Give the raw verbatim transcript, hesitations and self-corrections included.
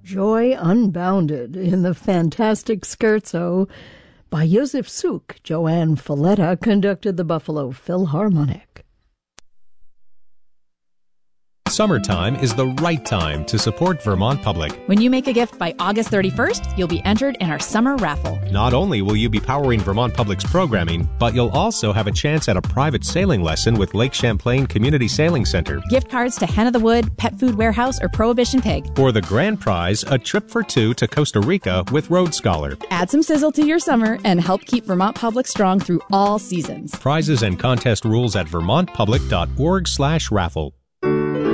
Joy Unbounded in the Fantastic Scherzo by Joseph Suk. Joanne Falletta conducted the Buffalo Philharmonic. Summertime is the right time to support Vermont Public. When you make a gift by August thirty-first, you'll be entered in our summer raffle. Not only will you be powering Vermont Public's programming, but you'll also have a chance at a private sailing lesson with Lake Champlain Community Sailing Center. Gift cards to Hen of the Wood, Pet Food Warehouse, or Prohibition Pig. For the grand prize, a trip for two to Costa Rica with Road Scholar. Add some sizzle to your summer and help keep Vermont Public strong through all seasons. Prizes and contest rules at vermont public dot org slash raffle.